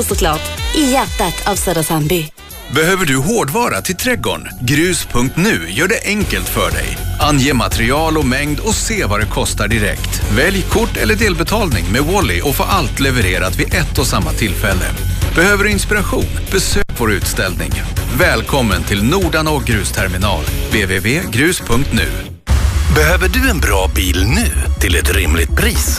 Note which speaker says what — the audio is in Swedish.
Speaker 1: såklart, i hjärtat av Södra Sandby.
Speaker 2: Behöver du hårdvara till trädgården? Grus.nu gör det enkelt för dig. Ange material och mängd och se vad det kostar direkt. Välj kort eller delbetalning med Wally och få allt levererat vid ett och samma tillfälle. Behöver du inspiration? Besök vår utställning. Välkommen till Nordanå grusterminal. www.grus.nu.
Speaker 3: Behöver du en bra bil nu till ett rimligt pris?